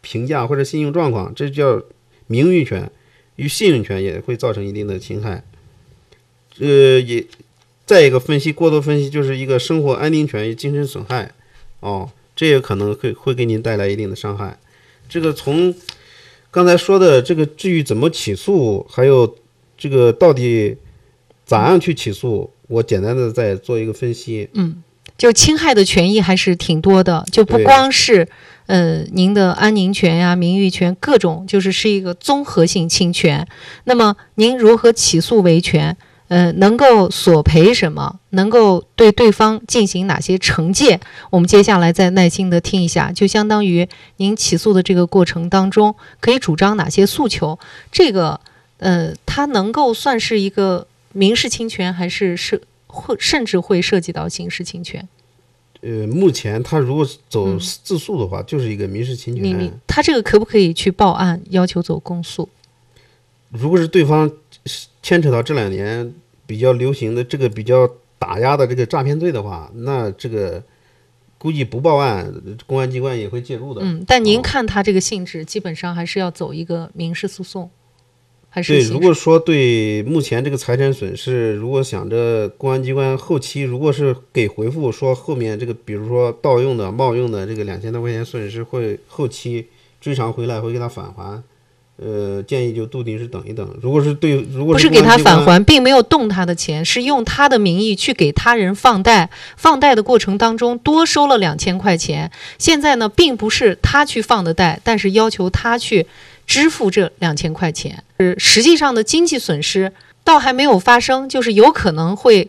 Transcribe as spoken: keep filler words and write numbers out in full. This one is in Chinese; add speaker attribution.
Speaker 1: 评价或者信用状况，这叫名誉权与信任权也会造成一定的侵害。呃，也再一个分析，过多分析就是一个生活安定权与精神损害，哦，这也可能会会给您带来一定的伤害。这个从刚才说的这个至于怎么起诉，还有这个到底咋样去起诉，我简单的再做一个分析。
Speaker 2: 嗯，就侵害的权益还是挺多的，就不光是呃您的安宁权呀、名誉权，各种就是是一个综合性侵权。那么您如何起诉维权？呃，能够索赔什么？能够对对方进行哪些惩戒？我们接下来再耐心的听一下，就相当于您起诉的这个过程当中，可以主张哪些诉求？这个，呃，它能够算是一个民事侵权，还是是会甚至会涉及到刑事侵权？
Speaker 1: 呃，目前他如果走自诉的话，嗯、就是一个民事侵权。
Speaker 2: 你他这个可不可以去报案，要求走公诉？
Speaker 1: 如果是对方牵扯到这两年比较流行的这个比较打压的这个诈骗罪的话，那这个估计不报案，公安机关也会介入的。
Speaker 2: 嗯，但您看他这个性质，哦、基本上还是要走一个民事诉讼，还是
Speaker 1: 对？如果说对目前这个财产损失，如果想着公安机关后期如果是给回复说后面这个，比如说盗用的、冒用的这个两千多块钱损失会后期追偿回来，会给他返还。呃，建议就杜定是等一等。如果是对，如果
Speaker 2: 是不是给他返还，并没有动他的钱，是用他的名义去给他人放贷，放贷的过程当中多收了两千块钱。现在呢，并不是他去放的贷，但是要求他去支付这两千块钱。实际上的经济损失倒还没有发生，就是有可能会